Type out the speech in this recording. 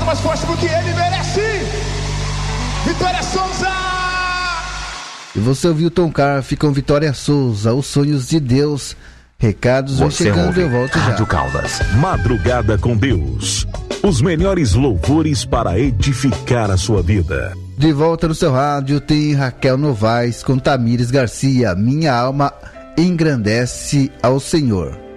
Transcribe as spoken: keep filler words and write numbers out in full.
mais forte porque ele merece. Vitória Souza! E você ouviu Tom Carf com Vitória Souza, Os Sonhos de Deus. Recados vão chegando, eu volto já. Rádio Caldas, Madrugada com Deus. Os melhores louvores para edificar a sua vida. De volta no seu rádio tem Raquel Novaes com Tamires Garcia. Minha alma engrandece ao Senhor.